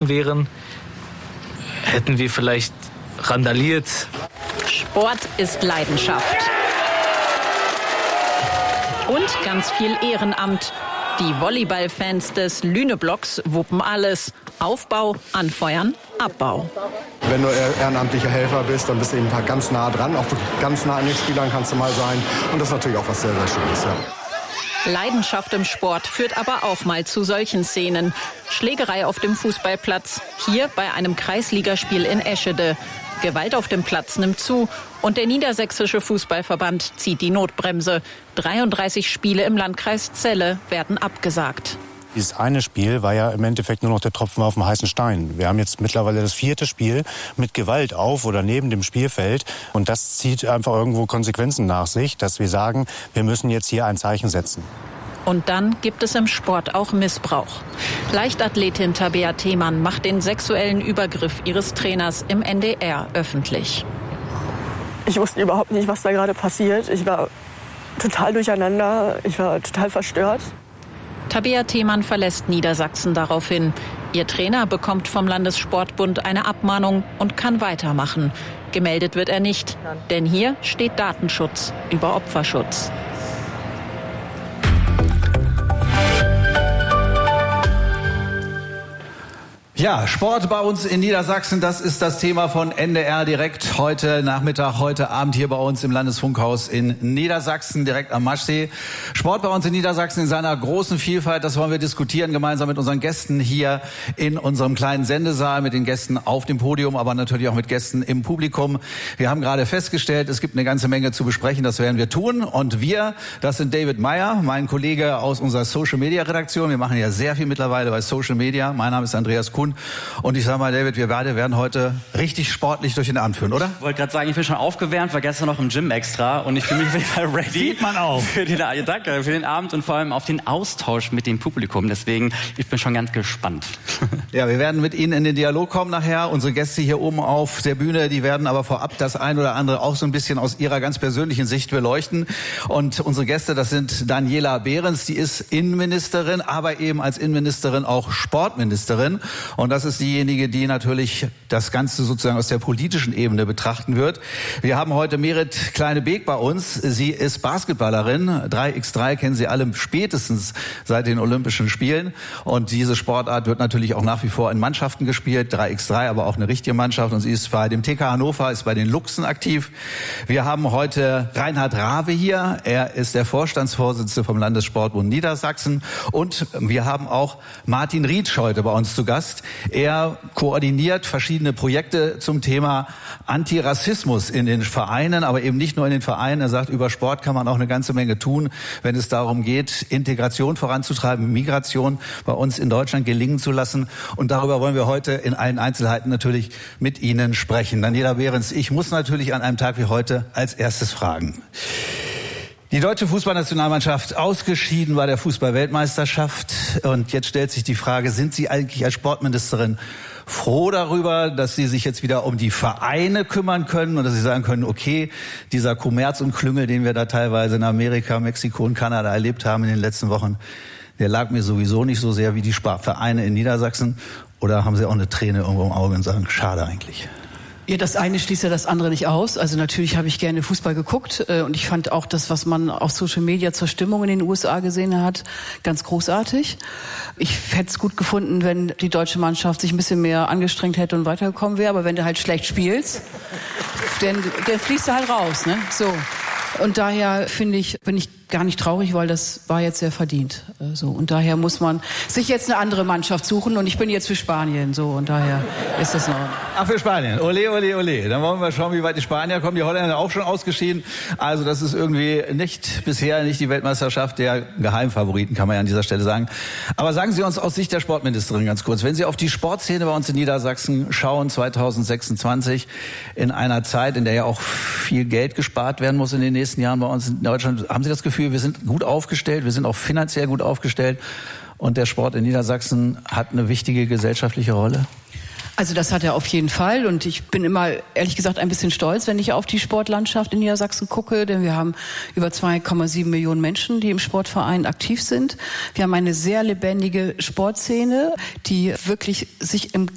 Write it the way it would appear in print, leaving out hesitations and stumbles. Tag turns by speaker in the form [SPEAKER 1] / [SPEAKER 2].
[SPEAKER 1] gewesen wären, hätten wir vielleicht randaliert.
[SPEAKER 2] Sport ist Leidenschaft. Und ganz viel Ehrenamt. Die Volleyballfans des Lüneblocks wuppen alles. Aufbau, Anfeuern, Abbau.
[SPEAKER 3] Wenn du ehrenamtlicher Helfer bist, dann bist du eben ganz nah dran. Auch ganz nah an den Spielern kannst du mal sein. Und das ist natürlich auch was sehr, sehr Schönes, ja.
[SPEAKER 2] Leidenschaft im Sport führt aber auch mal zu solchen Szenen. Schlägerei auf dem Fußballplatz. Hier bei einem Kreisligaspiel in Eschede. Gewalt auf dem Platz nimmt zu und der Niedersächsische Fußballverband zieht die Notbremse. 33 Spiele im Landkreis Celle werden abgesagt.
[SPEAKER 4] Dieses eine Spiel war ja im Endeffekt nur noch der Tropfen auf dem heißen Stein. Wir haben jetzt mittlerweile das 4. Spiel mit Gewalt auf oder neben dem Spielfeld. Und das zieht einfach irgendwo Konsequenzen nach sich, dass wir sagen, wir müssen jetzt hier ein Zeichen setzen.
[SPEAKER 2] Und dann gibt es im Sport auch Missbrauch. Leichtathletin Tabea Themann macht den sexuellen Übergriff ihres Trainers im NDR öffentlich.
[SPEAKER 5] Ich wusste überhaupt nicht, was da gerade passiert. Ich war total durcheinander. Ich war total verstört.
[SPEAKER 2] Tabea Themann verlässt Niedersachsen daraufhin. Ihr Trainer bekommt vom Landessportbund eine Abmahnung und kann weitermachen. Gemeldet wird er nicht, denn hier steht Datenschutz über Opferschutz.
[SPEAKER 6] Ja, Sport bei uns in Niedersachsen, das ist das Thema von NDR direkt heute Nachmittag, heute Abend hier bei uns im Landesfunkhaus in Niedersachsen, direkt am Maschsee. Sport bei uns in Niedersachsen in seiner großen Vielfalt, das wollen wir diskutieren, gemeinsam mit unseren Gästen hier in unserem kleinen Sendesaal, mit den Gästen auf dem Podium, aber natürlich auch mit Gästen im Publikum. Wir haben gerade festgestellt, es gibt eine ganze Menge zu besprechen, das werden wir tun. Und wir, das sind David Meyer, mein Kollege aus unserer Social-Media-Redaktion. Wir machen ja sehr viel mittlerweile bei Social Media. Mein Name ist Andreas Kuhn. Und ich sage mal, David, wir beide werden heute richtig sportlich durch den Abend führen, oder?
[SPEAKER 7] Ich wollte gerade sagen, ich bin schon aufgewärmt, war gestern noch im Gym extra und ich fühle mich auf jeden Fall ready.
[SPEAKER 6] Sieht man auch.
[SPEAKER 7] Für den Abend und vor allem auf den Austausch mit dem Publikum. Deswegen, ich bin schon ganz gespannt.
[SPEAKER 6] Ja, wir werden mit Ihnen in den Dialog kommen nachher. Unsere Gäste hier oben auf der Bühne, die werden aber vorab das ein oder andere auch so ein bisschen aus ihrer ganz persönlichen Sicht beleuchten. Und unsere Gäste, das sind Daniela Behrens, die ist Innenministerin, aber eben als Innenministerin auch Sportministerin. Und das ist diejenige, die natürlich das Ganze sozusagen aus der politischen Ebene betrachten wird. Wir haben heute Merit Kleine-Beek bei uns. Sie ist Basketballerin. 3x3 kennen Sie alle spätestens seit den Olympischen Spielen. Und diese Sportart wird natürlich auch nach wie vor in Mannschaften gespielt. 3x3, aber auch eine richtige Mannschaft. Und sie ist bei dem TK Hannover, ist bei den Luchsen aktiv. Wir haben heute Reinhard Rawe hier. Er ist der Vorstandsvorsitzende vom Landessportbund Niedersachsen. Und wir haben auch Martin Rietsch heute bei uns zu Gast. Er koordiniert verschiedene Projekte zum Thema Antirassismus in den Vereinen, aber eben nicht nur in den Vereinen. Er sagt, über Sport kann man auch eine ganze Menge tun, wenn es darum geht, Integration voranzutreiben, Migration bei uns in Deutschland gelingen zu lassen. Und darüber wollen wir heute in allen Einzelheiten natürlich mit Ihnen sprechen. Daniela Behrens, ich muss natürlich an einem Tag wie heute als erstes fragen. Die deutsche Fußballnationalmannschaft ausgeschieden bei der Fußball-Weltmeisterschaft. Und jetzt stellt sich die Frage, sind Sie eigentlich als Sportministerin froh darüber, dass Sie sich jetzt wieder um die Vereine kümmern können und dass Sie sagen können, okay, dieser Kommerz und Klüngel, den wir da teilweise in Amerika, Mexiko und Kanada erlebt haben in den letzten Wochen, der lag mir sowieso nicht so sehr wie die Vereine in Niedersachsen? Oder haben Sie auch eine Träne irgendwo im Auge und sagen, schade eigentlich?
[SPEAKER 8] Ja, das eine schließt ja das andere nicht aus. Also natürlich habe ich gerne Fußball geguckt und ich fand auch das, was man auf Social Media zur Stimmung in den USA gesehen hat, ganz großartig. Ich hätte es gut gefunden, wenn die deutsche Mannschaft sich ein bisschen mehr angestrengt hätte und weitergekommen wäre. Aber wenn du halt schlecht spielst, dann fließt du halt raus, ne? So. Und daher bin ich gar nicht traurig, weil das war jetzt sehr verdient. So. Und daher muss man sich jetzt eine andere Mannschaft suchen und ich bin jetzt für Spanien. So. Und daher ist das noch.
[SPEAKER 6] Ach, für Spanien. Ole, ole, ole. Dann wollen wir schauen, wie weit die Spanier kommen. Die Holländer auch schon ausgeschieden. Also das ist irgendwie bisher nicht die Weltmeisterschaft der Geheimfavoriten, kann man ja an dieser Stelle sagen. Aber sagen Sie uns aus Sicht der Sportministerin ganz kurz, wenn Sie auf die Sportszene bei uns in Niedersachsen schauen, 2026, in einer Zeit, in der ja auch viel Geld gespart werden muss in den nächsten Jahren bei uns in Deutschland, haben Sie das Gefühl, wir sind gut aufgestellt, wir sind auch finanziell gut aufgestellt und der Sport in Niedersachsen hat eine wichtige gesellschaftliche Rolle?
[SPEAKER 8] Also das hat er auf jeden Fall und ich bin immer, ehrlich gesagt, ein bisschen stolz, wenn ich auf die Sportlandschaft in Niedersachsen gucke, denn wir haben über 2,7 Millionen Menschen, die im Sportverein aktiv sind. Wir haben eine sehr lebendige Sportszene, die wirklich sich im